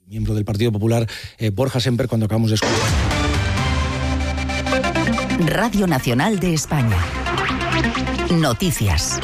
Miembro del Partido Popular, Borja Semper, cuando acabamos de escuchar. Radio Nacional de España. Noticias.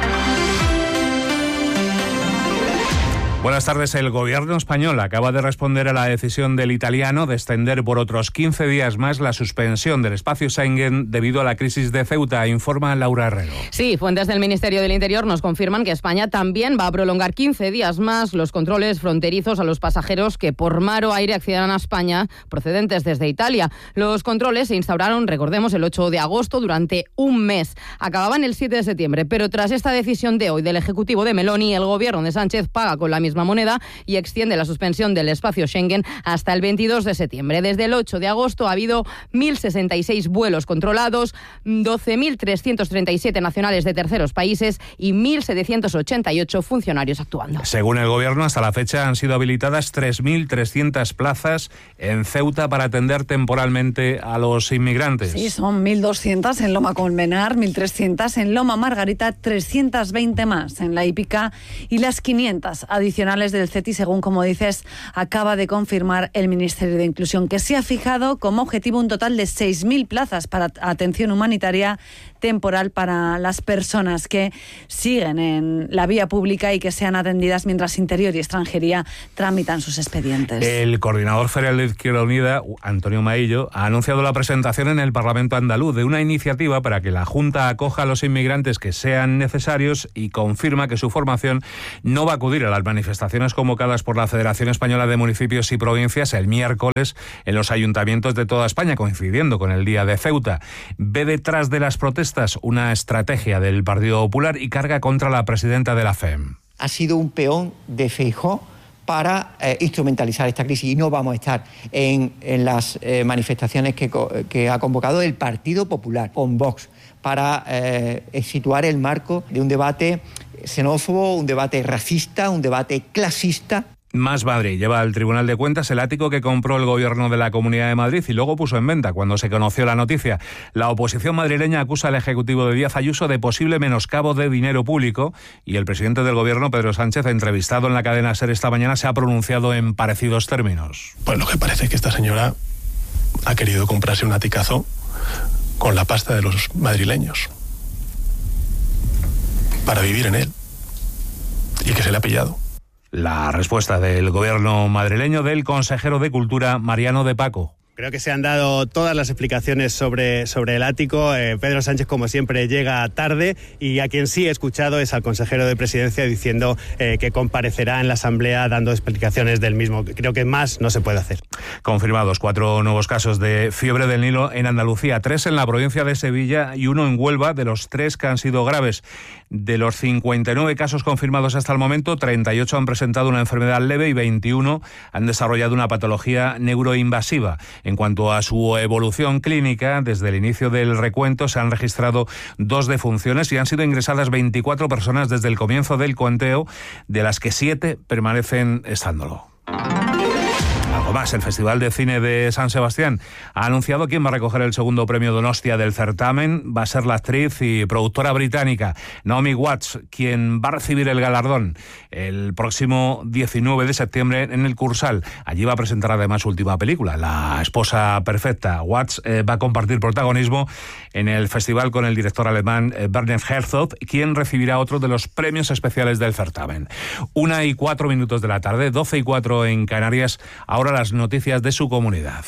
Buenas tardes. El gobierno español acaba de responder a la decisión del italiano de extender por otros 15 días más la suspensión del espacio Schengen debido a la crisis de Ceuta, informa Laura Herrero. Sí, fuentes del Ministerio del Interior nos confirman que España también va a prolongar 15 días más los controles fronterizos a los pasajeros que por mar o aire accedan a España procedentes desde Italia. Los controles se instauraron, recordemos, el 8 de agosto durante un mes. Acababan el 7 de septiembre, pero tras esta decisión de hoy del Ejecutivo de Meloni, el gobierno de Sánchez paga con la misma moneda y extiende la suspensión del espacio Schengen hasta el 22 de septiembre. Desde el 8 de agosto ha habido 1.066 vuelos controlados, 12.337 nacionales de terceros países y 1.788 funcionarios actuando. Según el gobierno, hasta la fecha han sido habilitadas 3.300 plazas en Ceuta para atender temporalmente a los inmigrantes. Sí, son 1.200 en Loma Colmenar, 1.300 en Loma Margarita, 320 más en La Hípica y las 500 adicionales del CETI, según, como dices, acaba de confirmar el Ministerio de Inclusión, que se ha fijado como objetivo un total de 6.000 plazas para atención humanitaria temporal para las personas que siguen en la vía pública y que sean atendidas mientras Interior y Extranjería tramitan sus expedientes. El coordinador federal de Izquierda Unida, Antonio Maillo, ha anunciado la presentación en el Parlamento andaluz de una iniciativa para que la Junta acoja a los inmigrantes que sean necesarios y confirma que su formación no va a acudir a las manifestaciones convocadas por la Federación Española de Municipios y Provincias el miércoles en los ayuntamientos de toda España, coincidiendo con el Día de Ceuta. Ve detrás de las protestas una estrategia del Partido Popular y carga contra la presidenta de la FEM. Ha sido un peón de Feijóo para instrumentalizar esta crisis y no vamos a estar en las manifestaciones que ha convocado el Partido Popular con Vox para situar el marco de un debate xenófobo, un debate racista, un debate clasista. Más Madrid lleva al Tribunal de Cuentas el ático que compró el gobierno de la Comunidad de Madrid y luego puso en venta cuando se conoció la noticia. La oposición madrileña acusa al Ejecutivo de Díaz Ayuso de posible menoscabo de dinero público y el presidente del gobierno, Pedro Sánchez, entrevistado en la cadena SER esta mañana, se ha pronunciado en parecidos términos. Pues lo que parece es que esta señora ha querido comprarse un aticazo con la pasta de los madrileños para vivir en él y que se le ha pillado. La respuesta del gobierno madrileño del consejero de Cultura, Mariano de Paco. Creo que se han dado todas las explicaciones sobre el ático. Pedro Sánchez, como siempre, llega tarde y a quien sí he escuchado es al consejero de Presidencia diciendo que comparecerá en la Asamblea dando explicaciones del mismo. Creo que más no se puede hacer. Confirmados 4 nuevos casos de fiebre del Nilo en Andalucía, 3 en la provincia de Sevilla y 1 en Huelva, de los 3 que han sido graves. De los 59 casos confirmados hasta el momento, 38 han presentado una enfermedad leve y 21 han desarrollado una patología neuroinvasiva. En cuanto a su evolución clínica, desde el inicio del recuento se han registrado 2 defunciones y han sido ingresadas 24 personas desde el comienzo del conteo, de las que 7 permanecen estándolo. Algo más, el Festival de Cine de San Sebastián ha anunciado quién va a recoger el segundo premio Donostia del certamen. Va a ser la actriz y productora británica Naomi Watts quien va a recibir el galardón el próximo 19 de septiembre en el Cursal. Allí va a presentar además su última película, La esposa perfecta. Watts va a compartir protagonismo en el festival con el director alemán Werner Herzog, quien recibirá otro de los premios especiales del certamen. 1:04 de la tarde, 12:04 en Canarias. Ahora las noticias de su comunidad.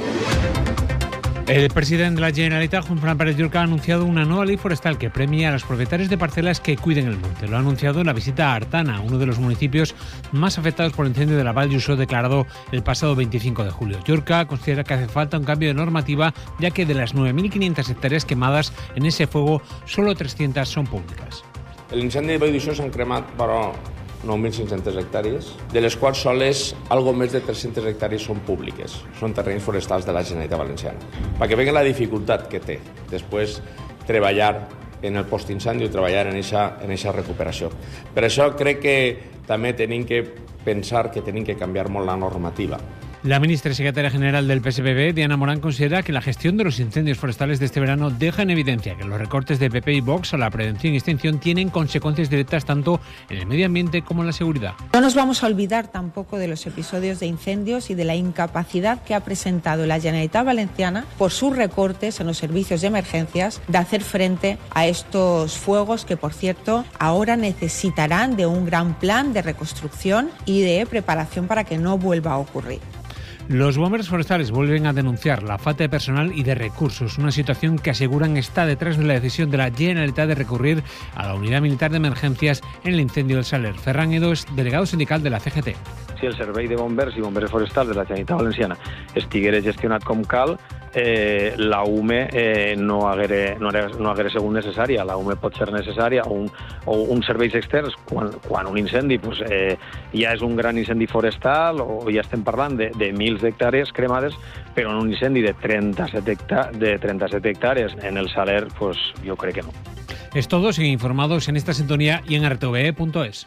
El presidente de la Generalitat, Juan Fran Pérez Llorca, ha anunciado una nueva ley forestal que premia a los propietarios de parcelas que cuiden el monte. Lo ha anunciado en la visita a Artana, uno de los municipios más afectados por el incendio de la Vall d'Uixó declarado el pasado 25 de julio. Llorca considera que hace falta un cambio de normativa, ya que de las 9.500 hectáreas quemadas en ese fuego, solo 300 son públicas. El incendi de Vall d'Uixó s'han cremat, però 9.500 hectàrees, de les quals soles algo més de 300 hectàrees són públiques, són terrenys forestals de la Generalitat Valenciana. Perquè veguen la dificultat que té després treballar en el postincendi i treballar en eixa recuperació. Per això crec que també tenim que pensar que tenim que canviar molt la normativa. La ministra y secretaria general del PSPB, Diana Morán, considera que la gestión de los incendios forestales de este verano deja en evidencia que los recortes de PP y Vox a la prevención y extinción tienen consecuencias directas tanto en el medio ambiente como en la seguridad. No nos vamos a olvidar tampoco de los episodios de incendios y de la incapacidad que ha presentado la Generalitat Valenciana por sus recortes en los servicios de emergencias de hacer frente a estos fuegos que, por cierto, ahora necesitarán de un gran plan de reconstrucción y de preparación para que no vuelva a ocurrir. Los bomberos forestales vuelven a denunciar la falta de personal y de recursos, una situación que aseguran está detrás de la decisión de la Generalitat de recurrir a la Unidad Militar de Emergencias en el incendio del Saler. Ferran Edo es delegado sindical de la CGT. Si el servei de bombers i bombers forestals de la Generalitat Valenciana estiguera gestionat com cal, la UME no haguera sigut necessària. La UME pot ser necessària o uns serveis externs quan un incendi ja és un gran incendi forestal o ja estem parlant de mils d'hectàrees cremades, però en un incendi de 37 hectàrees en el Saler, jo crec que no. Es todo, siguen informados en esta sintonía y en rtve.es.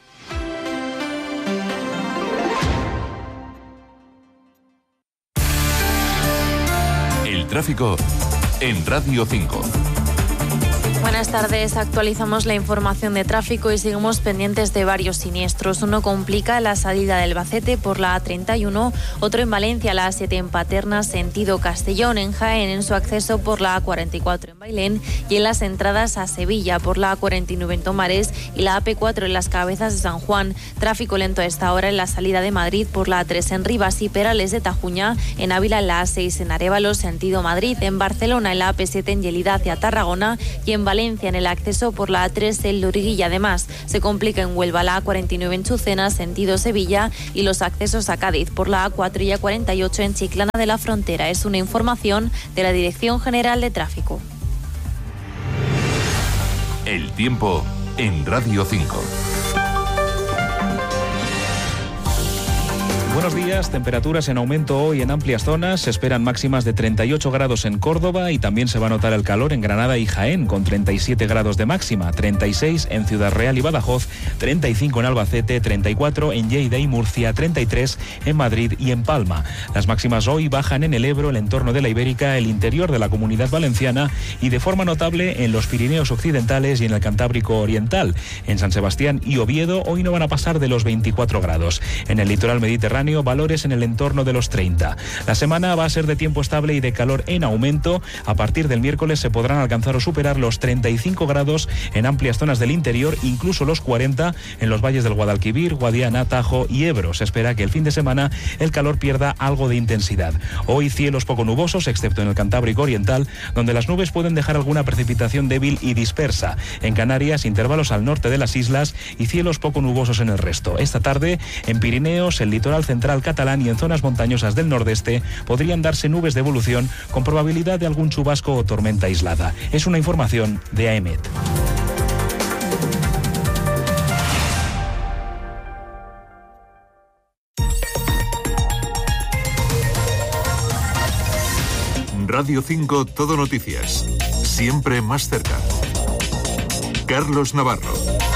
Tráfico en Radio 5. Buenas tardes, actualizamos la información de tráfico y seguimos pendientes de varios siniestros. Uno complica la salida del Albacete por la A31, otro en Valencia, la A7 en Paterna, sentido Castellón, en Jaén en su acceso por la A44 en Bailén y en las entradas a Sevilla por la A49 en Tomares y la AP4 en las Cabezas de San Juan. Tráfico lento a esta hora en la salida de Madrid por la A3 en Rivas y Perales de Tajuña, en Ávila en la A6 en Arévalo, sentido Madrid, en Barcelona en la AP7 en Lleida hacia Tarragona y en Valencia en el acceso por la A3 en Loriguilla. Además, se complica en Huelva la A49 en Chucena, sentido Sevilla, y los accesos a Cádiz por la A4 y A48 en Chiclana de la Frontera. Es una información de la Dirección General de Tráfico. El tiempo en Radio 5. Buenos días, temperaturas en aumento hoy en amplias zonas, se esperan máximas de 38 grados en Córdoba y también se va a notar el calor en Granada y Jaén con 37 grados de máxima, 36 en Ciudad Real y Badajoz, 35 en Albacete, 34 en Lleida y Murcia, 33 en Madrid y en Palma. Las máximas hoy bajan en el Ebro, el entorno de la Ibérica, el interior de la Comunidad Valenciana y de forma notable en los Pirineos occidentales y en el Cantábrico oriental. En San Sebastián y Oviedo hoy no van a pasar de los 24 grados. En el litoral mediterráneo valores en el entorno de los 30. La semana va a ser de tiempo estable y de calor en aumento. A partir del miércoles se podrán alcanzar o superar los 35 grados en amplias zonas del interior, incluso los 40 en los valles del Guadalquivir, Guadiana, Tajo y Ebro. Se espera que el fin de semana el calor pierda algo de intensidad. Hoy cielos poco nubosos, excepto en el Cantábrico oriental, donde las nubes pueden dejar alguna precipitación débil y dispersa. En Canarias, intervalos al norte de las islas y cielos poco nubosos en el resto. Esta tarde, en Pirineos, el litoral central catalán y en zonas montañosas del nordeste podrían darse nubes de evolución con probabilidad de algún chubasco o tormenta aislada. Es una información de AEMET. Radio 5 Todo Noticias. Siempre más cerca. Carlos Navarro.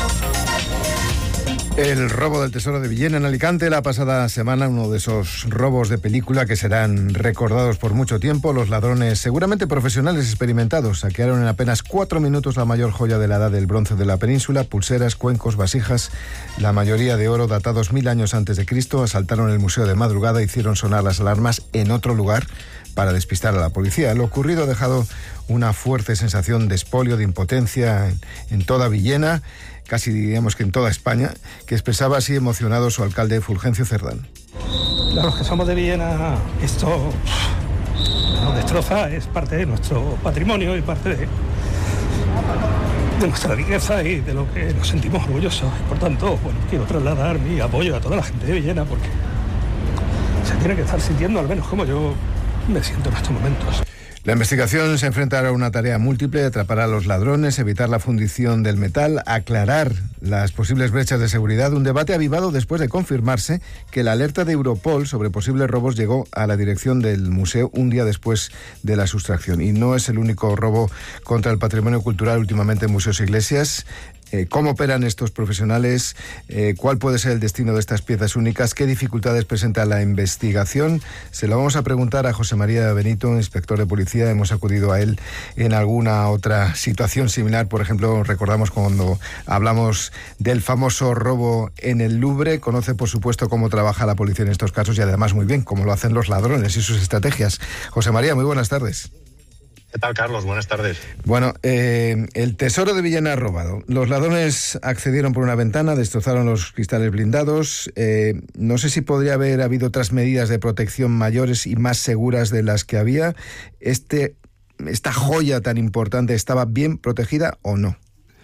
El robo del tesoro de Villena en Alicante la pasada semana, uno de esos robos de película que serán recordados por mucho tiempo. Los ladrones, seguramente profesionales experimentados, saquearon en apenas 4 minutos la mayor joya de la edad del bronce de la península: pulseras, cuencos, vasijas, la mayoría de oro datados 1000 años antes de Cristo. Asaltaron el museo de madrugada, hicieron sonar las alarmas en otro lugar para despistar a la policía. Lo ocurrido ha dejado una fuerte sensación de expolio, de impotencia en toda Villena, casi diríamos que en toda España, que expresaba así emocionado su alcalde Fulgencio Cerdán. Los que somos de Villena, esto nos destroza, es parte de nuestro patrimonio y parte de nuestra riqueza y de lo que nos sentimos orgullosos. Por tanto, quiero trasladar mi apoyo a toda la gente de Villena, porque se tiene que estar sintiendo, al menos como yo me siento en estos momentos. La investigación se enfrenta ahora a una tarea múltiple: atrapar a los ladrones, evitar la fundición del metal, aclarar las posibles brechas de seguridad. Un debate avivado después de confirmarse que la alerta de Europol sobre posibles robos llegó a la dirección del museo un día después de la sustracción. Y no es el único robo contra el patrimonio cultural últimamente en museos e iglesias. cómo operan estos profesionales, cuál puede ser el destino de estas piezas únicas, qué dificultades presenta la investigación. Se lo vamos a preguntar a José María Benito, inspector de policía. Hemos acudido a él en alguna otra situación similar. Por ejemplo, recordamos cuando hablamos del famoso robo en el Louvre. Conoce, por supuesto, cómo trabaja la policía en estos casos y además muy bien cómo lo hacen los ladrones y sus estrategias. José María, muy buenas tardes. ¿Qué tal, Carlos? Buenas tardes. Bueno, el tesoro de Villena robado. Los ladrones accedieron por una ventana, destrozaron los cristales blindados. No sé si podría haber habido otras medidas de protección mayores y más seguras de las que había. ¿Esta joya tan importante estaba bien protegida o no?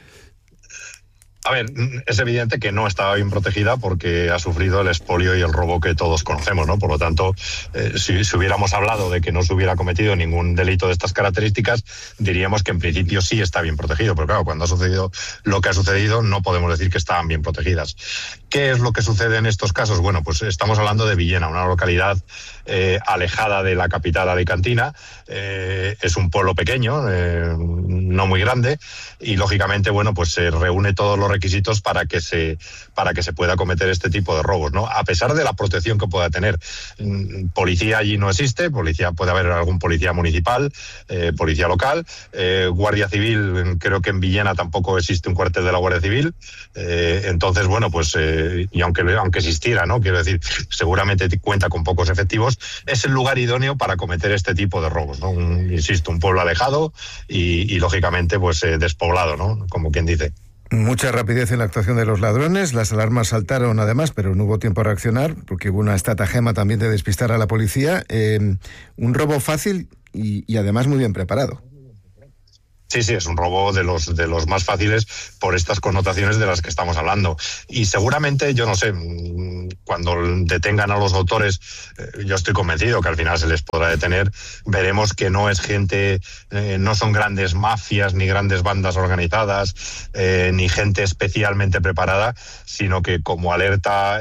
A ver, es evidente que no estaba bien protegida porque ha sufrido el expolio y el robo que todos conocemos, ¿no? Por lo tanto, si hubiéramos hablado de que no se hubiera cometido ningún delito de estas características, diríamos que en principio sí está bien protegido. Pero claro, cuando ha sucedido lo que ha sucedido, no podemos decir que estaban bien protegidas. ¿Qué es lo que sucede en estos casos? Bueno, pues estamos hablando de Villena, una localidad alejada de la capital alicantina. Es un pueblo pequeño, no muy grande, y lógicamente, bueno, pues se reúne todos los requisitos para que se pueda cometer este tipo de robos, ¿no? A pesar de la protección que pueda tener. Policía allí no existe, puede haber algún policía municipal, policía local, Guardia Civil, creo que en Villena tampoco existe un cuartel de la Guardia Civil, entonces, bueno, pues, y aunque existiera, ¿no? Quiero decir, seguramente cuenta con pocos efectivos, es el lugar idóneo para cometer este tipo de robos, ¿no? Insisto, un pueblo alejado y lógicamente, pues, despoblado, ¿no? Como quien dice. Mucha rapidez en la actuación de los ladrones, las alarmas saltaron además, pero no hubo tiempo a reaccionar, porque hubo una estratagema también de despistar a la policía. Un robo fácil y además muy bien preparado. Sí, es un robo de los más fáciles por estas connotaciones de las que estamos hablando. Y seguramente, yo no sé, cuando detengan a los autores, yo estoy convencido que al final se les podrá detener. Veremos que no es gente, no son grandes mafias ni grandes bandas organizadas, ni gente especialmente preparada, sino que, como alerta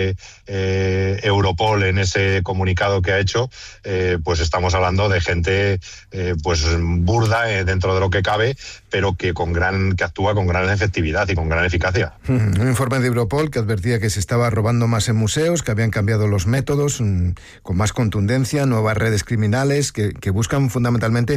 Europol en ese comunicado que ha hecho, pues estamos hablando de gente pues burda dentro de lo que cabe, pero que actúa con gran efectividad y con gran eficacia. Un informe de Europol que advertía que se estaba robando más en museos, que habían cambiado los métodos con más contundencia, nuevas redes criminales que buscan fundamentalmente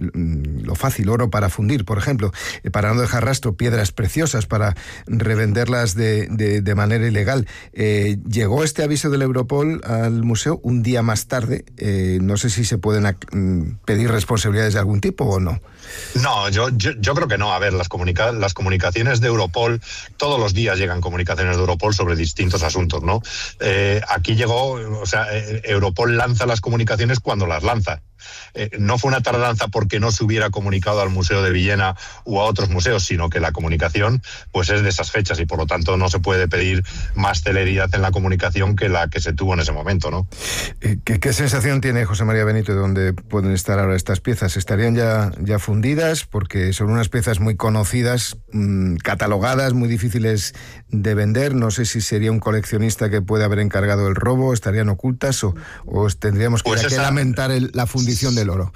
lo fácil, oro para fundir, por ejemplo, para no dejar rastro, piedras preciosas para revenderlas de manera ilegal. Llegó este aviso del Europol al museo un día más tarde. No sé si se pueden pedir responsabilidades de algún tipo o no. No, yo creo que no. A ver, las comunicaciones de Europol, todos los días llegan comunicaciones de Europol sobre distintos asuntos, ¿no? Aquí llegó, o sea, Europol lanza las comunicaciones cuando las lanza. No fue una tardanza porque no se hubiera comunicado al Museo de Villena u a otros museos, sino que la comunicación pues es de esas fechas y por lo tanto no se puede pedir más celeridad en la comunicación que la que se tuvo en ese momento, ¿no? ¿Qué sensación tiene José María Benito de dónde pueden estar ahora estas piezas? ¿Estarían ya fundidas? Porque son unas piezas muy conocidas, catalogadas, muy difíciles de vender. No sé si sería un coleccionista que puede haber encargado el robo, estarían ocultas o tendríamos que lamentar la fundición del oro.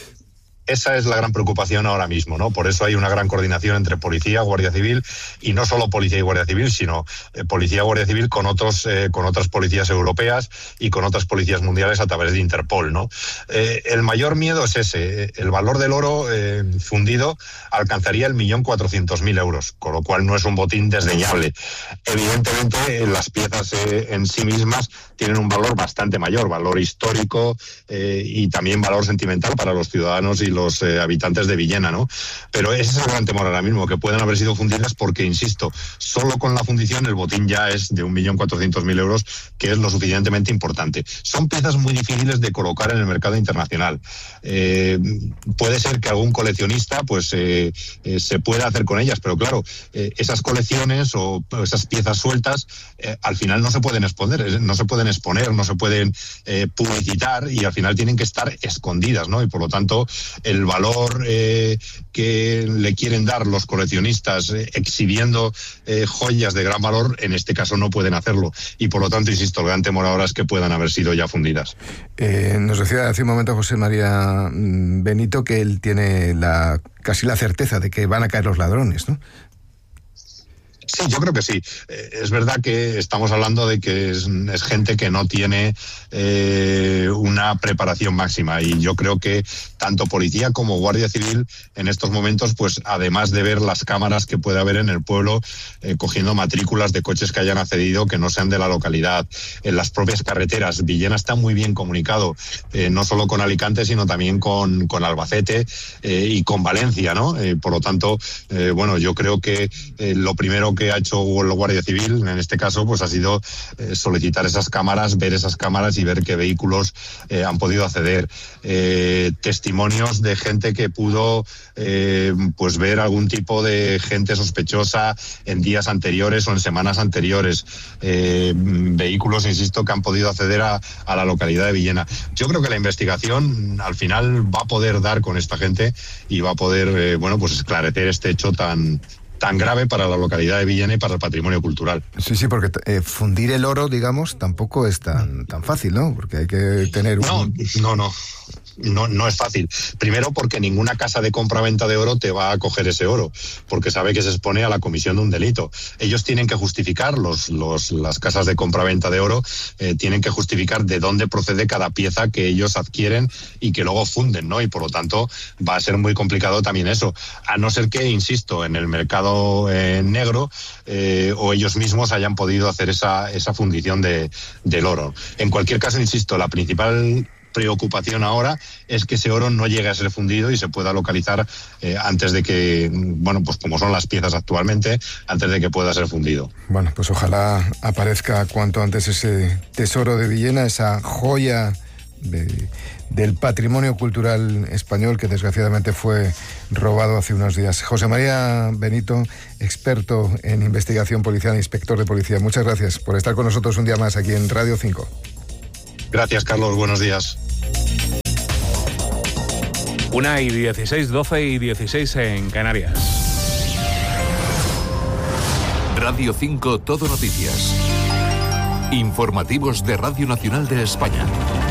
Esa es la gran preocupación ahora mismo, ¿no? Por eso hay una gran coordinación entre policía, Guardia Civil, y no solo policía y Guardia Civil, sino policía y Guardia Civil con otras policías europeas y con otras policías mundiales a través de Interpol, ¿no? El mayor miedo es ese. El valor del oro fundido alcanzaría el 1.400.000 euros, con lo cual no es un botín desdeñable. Evidentemente, las piezas en sí mismas tienen un valor bastante mayor, valor histórico y también valor sentimental para los ciudadanos y los habitantes de Villena, ¿no? Pero ese es el gran temor ahora mismo, que puedan haber sido fundidas porque, insisto, solo con la fundición el botín ya es de 1.400.000 euros, que es lo suficientemente importante. Son piezas muy difíciles de colocar en el mercado internacional. Puede ser que algún coleccionista pues se pueda hacer con ellas, pero claro, esas colecciones o esas piezas sueltas al final no se pueden exponer, no se pueden publicitar y al final tienen que estar escondidas, ¿no? Y por lo tanto el valor que le quieren dar los coleccionistas exhibiendo joyas de gran valor, en este caso no pueden hacerlo. Y por lo tanto, insisto, el gran temor ahora es que puedan haber sido ya fundidas. Nos decía hace un momento José María Benito que él tiene casi la certeza de que van a caer los ladrones, ¿no? Sí, yo creo que sí. Es verdad que estamos hablando de que es gente que no tiene una preparación máxima, y yo creo que tanto policía como Guardia Civil en estos momentos, pues además de ver las cámaras que puede haber en el pueblo, cogiendo matrículas de coches que hayan accedido, que no sean de la localidad, en las propias carreteras. Villena está muy bien comunicado, no solo con Alicante, sino también con Albacete y con Valencia, ¿no? Por lo tanto, bueno, yo creo que lo primero que ha hecho la Guardia Civil, en este caso, pues ha sido solicitar esas cámaras, ver esas cámaras y ver qué vehículos han podido acceder. Testimonios de gente que pudo pues ver algún tipo de gente sospechosa en días anteriores o en semanas anteriores. Vehículos, insisto, que han podido acceder a la localidad de Villena. Yo creo que la investigación al final va a poder dar con esta gente y va a poder, bueno, pues esclarecer este hecho tan grave para la localidad de Villena y para el patrimonio cultural. Sí, porque fundir el oro, digamos, tampoco es tan fácil, ¿no? Porque hay que tener No es fácil. Primero porque ninguna casa de compra-venta de oro te va a coger ese oro, porque sabe que se expone a la comisión de un delito. Ellos tienen que justificar, las casas de compra-venta de oro tienen que justificar de dónde procede cada pieza que ellos adquieren y que luego funden, ¿no? Y por lo tanto va a ser muy complicado también eso, a no ser que, insisto, en el mercado negro o ellos mismos hayan podido hacer esa fundición del oro. En cualquier caso, insisto, la principal preocupación ahora es que ese oro no llegue a ser fundido y se pueda localizar antes de que, bueno, pues como son las piezas actualmente, antes de que pueda ser fundido. Bueno, pues ojalá aparezca cuanto antes ese tesoro de Villena, esa joya del patrimonio cultural español que desgraciadamente fue robado hace unos días. José María Benito, experto en investigación policial, inspector de policía, muchas gracias por estar con nosotros un día más aquí en Radio 5. Gracias, Carlos. Buenos días. 1:16, 12:16 en Canarias. Radio 5 Todo Noticias. Informativos de Radio Nacional de España.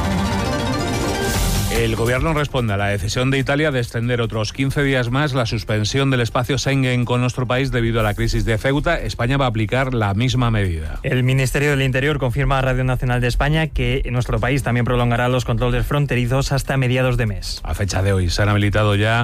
El gobierno responde a la decisión de Italia de extender otros 15 días más la suspensión del espacio Schengen con nuestro país debido a la crisis de Ceuta. España va a aplicar la misma medida. El Ministerio del Interior confirma a Radio Nacional de España que nuestro país también prolongará los controles fronterizos hasta mediados de mes. A fecha de hoy se han habilitado ya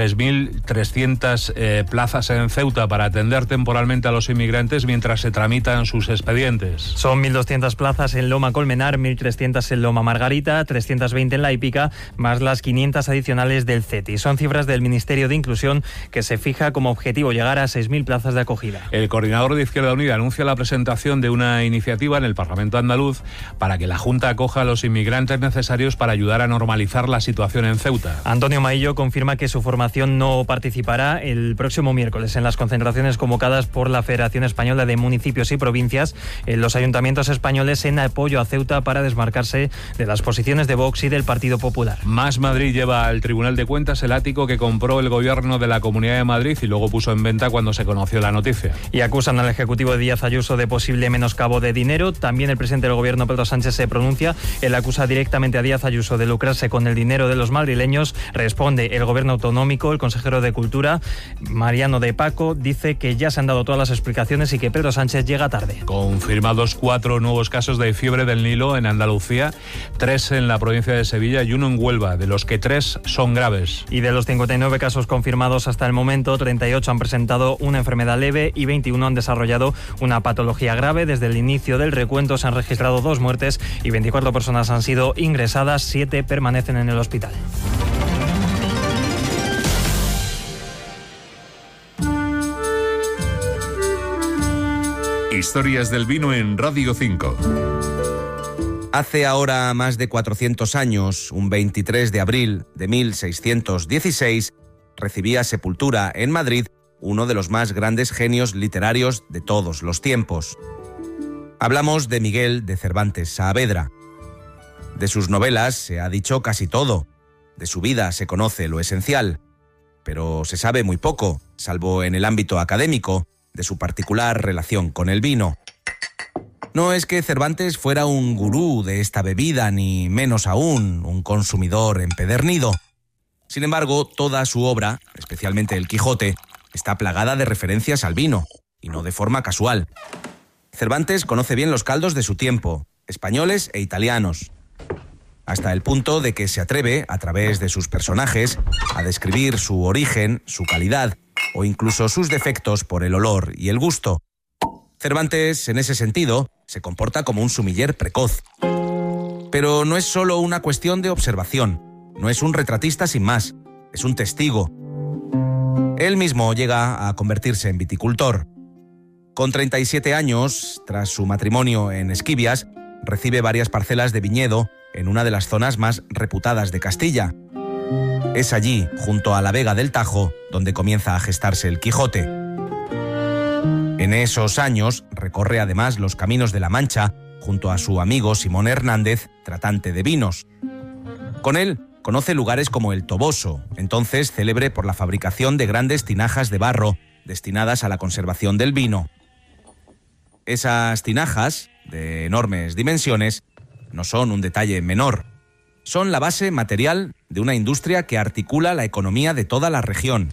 3.300 plazas en Ceuta para atender temporalmente a los inmigrantes mientras se tramitan sus expedientes. Son 1.200 plazas en Loma Colmenar, 1.300 en Loma Margarita, 320 en La Hípica, más las 500 adicionales del CETI. Son cifras del Ministerio de Inclusión, que se fija como objetivo llegar a 6.000 plazas de acogida. El coordinador de Izquierda Unida anuncia la presentación de una iniciativa en el Parlamento andaluz para que la Junta acoja a los inmigrantes necesarios para ayudar a normalizar la situación en Ceuta. Antonio Maillo confirma que su formación no participará el próximo miércoles en las concentraciones convocadas por la Federación Española de Municipios y Provincias en los ayuntamientos españoles en apoyo a Ceuta para desmarcarse de las posiciones de Vox y del Partido Popular. Más Madrid lleva al Tribunal de Cuentas el ático que compró el gobierno de la Comunidad de Madrid y luego puso en venta cuando se conoció la noticia. Y acusan al Ejecutivo de Díaz Ayuso de posible menoscabo de dinero. También el presidente del gobierno, Pedro Sánchez, se pronuncia. Él acusa directamente a Díaz Ayuso de lucrarse con el dinero de los madrileños. Responde el gobierno autonómico. El consejero de Cultura, Mariano de Paco, dice que ya se han dado todas las explicaciones y que Pedro Sánchez llega tarde. Confirmados 4 nuevos casos de fiebre del Nilo en Andalucía, 3 en la provincia de Sevilla y 1 en Huelva, de los que 3 son graves. Y de los 59 casos confirmados hasta el momento, 38 han presentado una enfermedad leve y 21 han desarrollado una patología grave. Desde el inicio del recuento se han registrado 2 muertes y 24 personas han sido ingresadas, 7 permanecen en el hospital. Historias del vino en Radio 5. Hace ahora más de 400 años, un 23 de abril de 1616, recibía sepultura en Madrid uno de los más grandes genios literarios de todos los tiempos. Hablamos de Miguel de Cervantes Saavedra. De sus novelas se ha dicho casi todo. De su vida se conoce lo esencial. Pero se sabe muy poco, salvo en el ámbito académico, de su particular relación con el vino. No es que Cervantes fuera un gurú de esta bebida, ni menos aún un consumidor empedernido. Sin embargo, toda su obra, especialmente El Quijote, está plagada de referencias al vino. y no de forma casual. Cervantes conoce bien los caldos de su tiempo, españoles e italianos, hasta el punto de que se atreve, a través de sus personajes, a describir su origen, su calidad o incluso sus defectos por el olor y el gusto. Cervantes, en ese sentido, se comporta como un sumiller precoz. Pero no es solo una cuestión de observación, no es un retratista sin más, es un testigo. Él mismo llega a convertirse en viticultor. Con 37 años, tras su matrimonio en Esquivias, recibe varias parcelas de viñedo en una de las zonas más reputadas de Castilla. Es allí, junto a la Vega del Tajo, donde comienza a gestarse el Quijote. En esos años recorre además los caminos de la Mancha junto a su amigo Simón Hernández, tratante de vinos. Con él conoce lugares como el Toboso, entonces célebre por la fabricación de grandes tinajas de barro destinadas a la conservación del vino. Esas tinajas, de enormes dimensiones, no son un detalle menor. Son la base material de una industria que articula la economía de toda la región.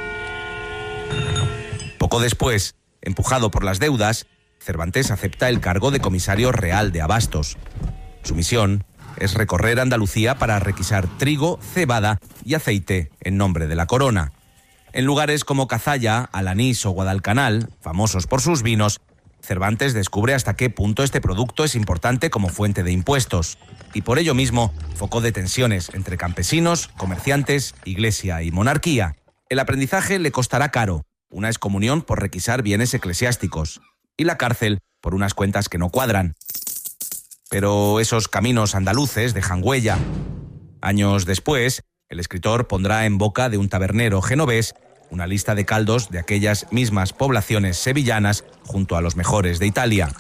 Poco después, empujado por las deudas, Cervantes acepta el cargo de comisario real de abastos. Su misión es recorrer Andalucía para requisar trigo, cebada y aceite en nombre de la corona. En lugares como Cazalla, Alanís o Guadalcanal, famosos por sus vinos, Cervantes descubre hasta qué punto este producto es importante como fuente de impuestos y por ello mismo foco de tensiones entre campesinos, comerciantes, iglesia y monarquía. El aprendizaje le costará caro, una excomunión por requisar bienes eclesiásticos y la cárcel por unas cuentas que no cuadran. Pero esos caminos andaluces dejan huella. Años después, el escritor pondrá en boca de un tabernero genovés una lista de caldos de aquellas mismas poblaciones sevillanas junto a los mejores de Italia.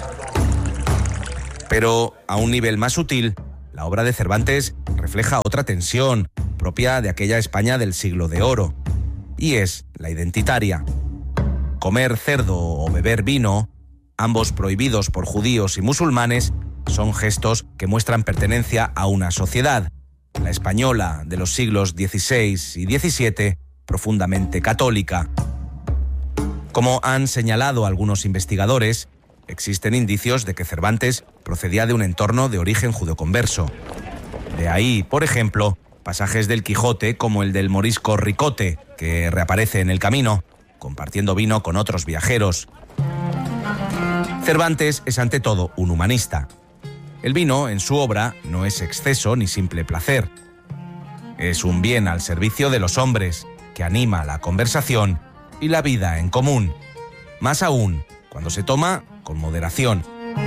Pero, a un nivel más sutil, la obra de Cervantes refleja otra tensión propia de aquella España del siglo de oro, y es la identitaria. Comer cerdo o beber vino, ambos prohibidos por judíos y musulmanes, son gestos que muestran pertenencia a una sociedad, la española de los siglos XVI y XVII, profundamente católica. Como han señalado algunos investigadores, existen indicios de que Cervantes procedía de un entorno de origen judeoconverso. De ahí, por ejemplo, pasajes del Quijote como el del morisco Ricote, que reaparece en el camino, compartiendo vino con otros viajeros. Cervantes es ante todo un humanista. El vino, en su obra, no es exceso ni simple placer. Es un bien al servicio de los hombres, que anima la conversación y la vida en común. Más aún, cuando se toma con moderación.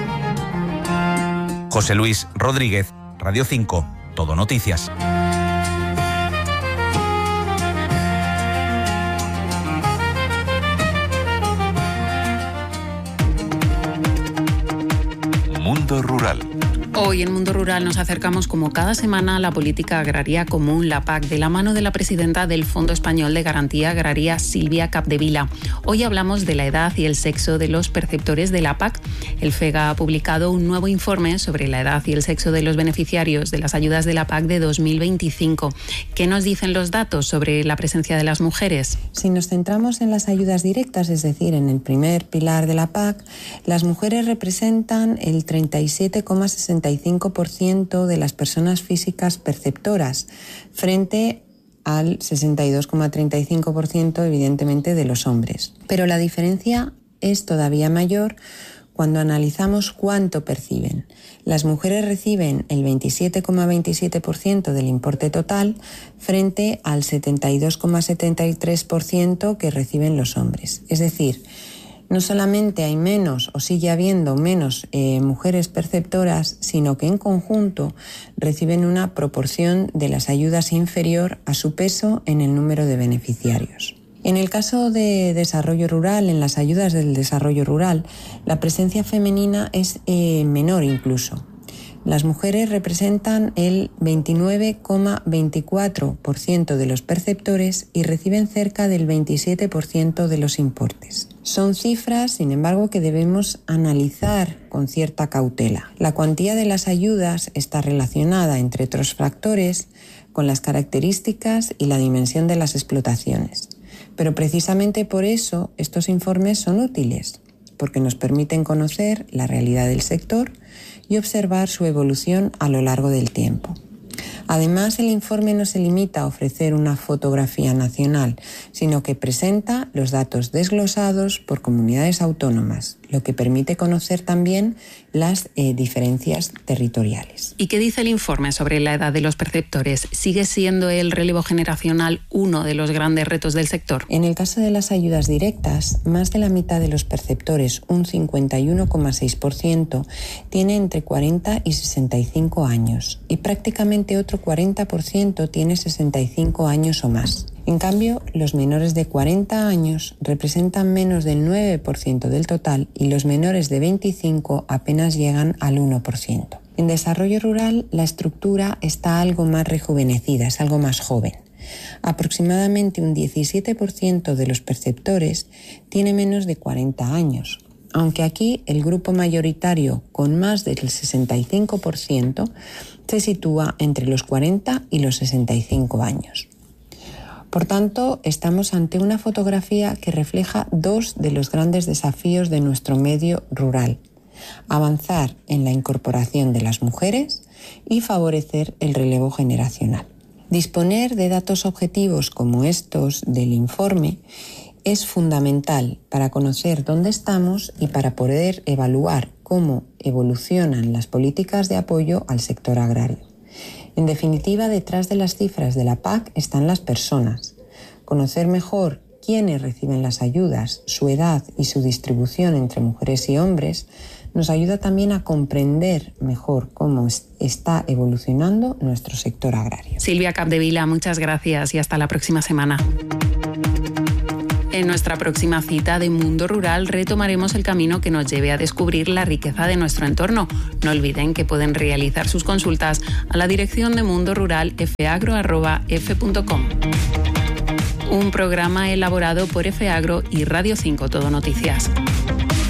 José Luis Rodríguez, Radio 5, Todo Noticias. Mundo Rural. Hoy en Mundo Rural nos acercamos como cada semana a la política agraria común, la PAC, de la mano de la presidenta del Fondo Español de Garantía Agraria, Silvia Capdevila. Hoy hablamos de la edad y el sexo de los perceptores de la PAC. El FEGA ha publicado un nuevo informe sobre la edad y el sexo de los beneficiarios de las ayudas de la PAC de 2025. ¿Qué nos dicen los datos sobre la presencia de las mujeres? Si nos centramos en las ayudas directas, es decir, en el primer pilar de la PAC, las mujeres representan el 37,65% de las personas físicas perceptoras, frente al 62,35% evidentemente de los hombres. Pero la diferencia es todavía mayor cuando analizamos cuánto perciben. Las mujeres reciben el 27,27% del importe total frente al 72,73% que reciben los hombres. Es decir, no solamente hay menos o sigue habiendo menos mujeres perceptoras, sino que en conjunto reciben una proporción de las ayudas inferior a su peso en el número de beneficiarios. En el caso de desarrollo rural, en las ayudas del desarrollo rural, la presencia femenina es menor incluso. Las mujeres representan el 29,24% de los perceptores y reciben cerca del 27% de los importes. Son cifras, sin embargo, que debemos analizar con cierta cautela. La cuantía de las ayudas está relacionada, entre otros factores, con las características y la dimensión de las explotaciones. Pero precisamente por eso estos informes son útiles, porque nos permiten conocer la realidad del sector y observar su evolución a lo largo del tiempo. Además, el informe no se limita a ofrecer una fotografía nacional, sino que presenta los datos desglosados por comunidades autónomas, lo que permite conocer también las diferencias territoriales. ¿Y qué dice el informe sobre la edad de los perceptores? ¿Sigue siendo el relevo generacional uno de los grandes retos del sector? En el caso de las ayudas directas, más de la mitad de los perceptores, un 51,6%, tiene entre 40 y 65 años y prácticamente otro 40% tiene 65 años o más. En cambio, los menores de 40 años representan menos del 9% del total y los menores de 25 apenas llegan al 1%. En desarrollo rural, la estructura está algo más rejuvenecida, es algo más joven. Aproximadamente un 17% de los perceptores tiene menos de 40 años, aunque aquí el grupo mayoritario con más del 65% se sitúa entre los 40 y los 65 años. Por tanto, estamos ante una fotografía que refleja dos de los grandes desafíos de nuestro medio rural: avanzar en la incorporación de las mujeres y favorecer el relevo generacional. Disponer de datos objetivos como estos del informe es fundamental para conocer dónde estamos y para poder evaluar cómo evolucionan las políticas de apoyo al sector agrario. En definitiva, detrás de las cifras de la PAC están las personas. Conocer mejor quiénes reciben las ayudas, su edad y su distribución entre mujeres y hombres nos ayuda también a comprender mejor cómo está evolucionando nuestro sector agrario. Silvia Capdevila, muchas gracias y hasta la próxima semana. En nuestra próxima cita de Mundo Rural retomaremos el camino que nos lleve a descubrir la riqueza de nuestro entorno. No olviden que pueden realizar sus consultas a la dirección de Mundo Rural fagro@f.com. Un programa elaborado por FAgro y Radio 5 Todo Noticias.